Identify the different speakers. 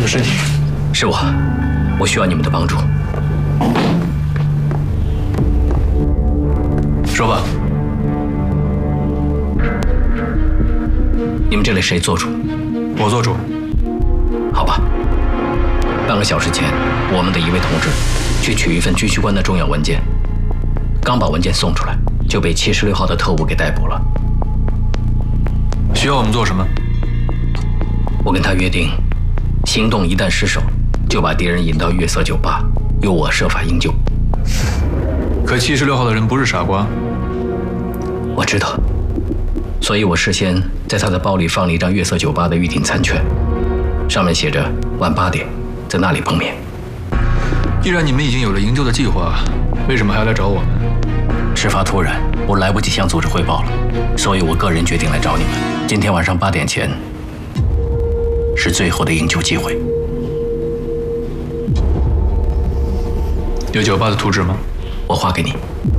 Speaker 1: 么是你？
Speaker 2: 是我需要你们的帮助。
Speaker 1: 说吧。
Speaker 2: 你们这里谁做主？
Speaker 1: 我做主。
Speaker 2: 好吧。半个小时前，我们的一位同志去取一份军需官的重要文件，刚把文件送出来，就被76号的特务给逮捕了。
Speaker 1: 需要我们做什么？
Speaker 2: 我跟他约定，行动一旦失手，就把敌人引到月色酒吧，由我设法营救。
Speaker 1: 可76号的人不是傻瓜。
Speaker 2: 我知道，所以我事先在他的包里放了一张月色酒吧的预订餐券，上面写着晚8点在那里碰面。
Speaker 1: 既然你们已经有了营救的计划，为什么还要来找我们？
Speaker 2: 事发突然，我来不及向组织汇报了，所以我个人决定来找你们。今天晚上8点前是最后的营救机会。
Speaker 1: 有酒吧的图纸吗？
Speaker 2: 我画给你。